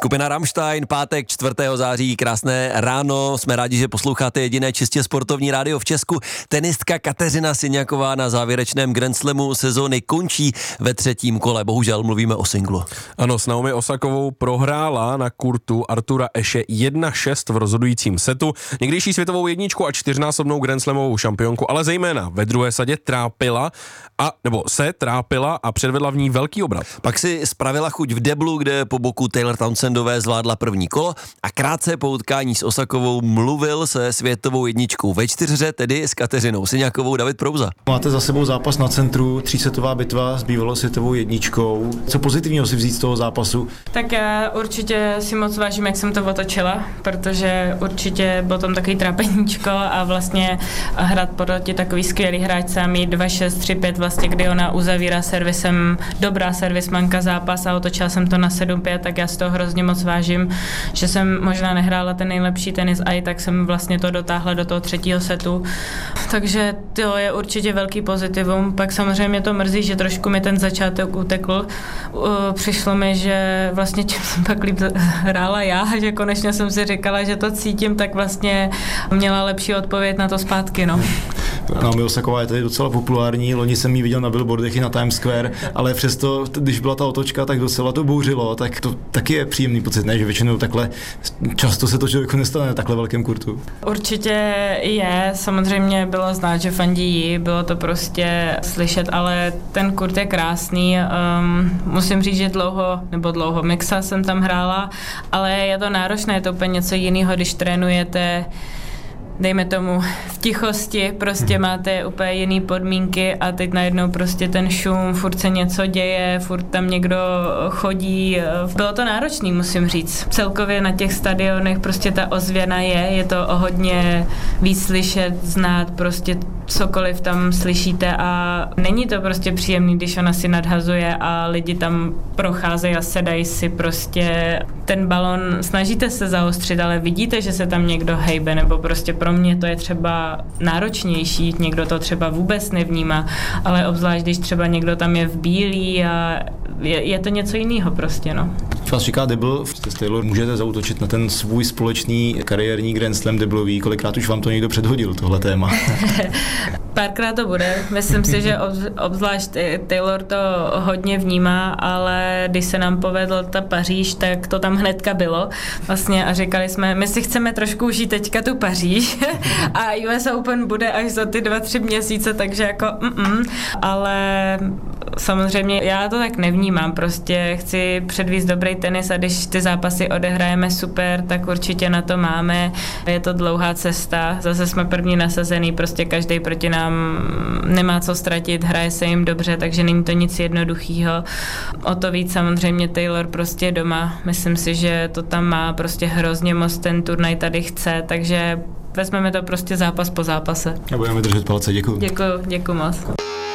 Skupina Rammstein, pátek 4. září, krásné ráno, jsme rádi, že posloucháte jediné čistě sportovní rádio v Česku. Tenistka Kateřina Siniaková na závěrečném Grand Slamu sezóny končí ve 3. kole, bohužel mluvíme o singlu. Ano, s Naomi Osakovou prohrála na kurtu Artura Ashe 1-6 v rozhodujícím setu. Někdejší světovou jedničku a 4násobnou Grand Slamovou šampionku, ale zejména ve druhé sadě trápila a předvedla v ní velký obrat. Pak si spravila chuť v deblu, kde po boku Taylor Townsendové zvládla první kolo a krátce po utkání s Osakovou mluvil se světovou jedničkou ve čtyřhře, tedy s Kateřinou Siniakovou, David Prouza. Máte za sebou zápas na centru, 3setová bitva s bývalou světovou jedničkou. Co pozitivního si vzít z toho zápasu? Tak já určitě si moc vážím, jak jsem to otočila, protože určitě bylo tam takový trápeníčko a vlastně hrát proti takový skvělý hráčce a mít 2-6, 3-5 vlastně, kdy ona uzavírá servisem, dobrá servismanka zápas a otočila jsem to na 7-5, tak já z toho hrozně moc vážím, že jsem možná nehrála ten nejlepší tenis a i tak jsem vlastně to dotáhla do toho 3. setu. Takže to je určitě velký pozitivum. Pak samozřejmě to mrzí, že trošku mi ten začátek utekl. Přišlo mi, že vlastně čím jsem pak líp hrála já, že konečně jsem si říkala, že to cítím, tak vlastně měla lepší odpověď na to zpátky, no. Naomi Osaková je tady docela populární, loni jsem ji viděl na billboardech i na Times Square, ale přesto, když byla ta otočka, tak docela to bouřilo, tak to taky je příjemný pocit, ne? Že většinou takhle, často se to člověku nestane na takhle velkém kurtu. Určitě je, samozřejmě bylo znát, že fandí jí, bylo to prostě slyšet, ale ten kurt je krásný, musím říct, že dlouho, mixa jsem tam hrála, ale je to náročné, je to úplně něco jiného, když trénujete dejme tomu v tichosti, prostě máte úplně jiný podmínky a teď najednou prostě ten šum, furt se něco děje, furt tam někdo chodí. Bylo to náročný, musím říct. Celkově na těch stadionech prostě ta ozvěna je to o hodně víc slyšet, znát, prostě cokoliv tam slyšíte a není to prostě příjemný, když ona si nadhazuje a lidi tam procházejí a sedají si prostě ten balon, snažíte se zaostřit, ale vidíte, že se tam někdo hejbe, nebo prostě pro mě to je třeba náročnější, někdo to třeba vůbec nevnímá, ale obzvlášť, když třeba někdo tam je v bílý a je to něco jiného prostě, no. Vás říká debl, s Taylor můžete zaútočit na ten svůj společný kariérní Grand Slam deblový, kolikrát už vám to někdo předhodil, tohle téma? Párkrát to bude, myslím si, že obzvlášť Taylor to hodně vnímá, ale když se nám povedl ta Paříž, tak to tam hnedka bylo vlastně a říkali jsme, my si chceme trošku užít teďka tu Paříž a US Open bude až za ty 2-3 měsíce, takže jako ale samozřejmě já to tak nevnímám, prostě chci předvíst dobrý tenis a když ty zápasy odehrajeme super, tak určitě na to máme, je to dlouhá cesta, zase jsme první nasazený, prostě každý proti nám nemá co ztratit, hraje se jim dobře, takže není to nic jednoduchýho. O to víc samozřejmě Taylor prostě doma, myslím si, že to tam má prostě hrozně moc, ten turnaj tady chce, takže vezmeme to prostě zápas po zápase. A budeme držet palce, děkuju. Děkuju moc.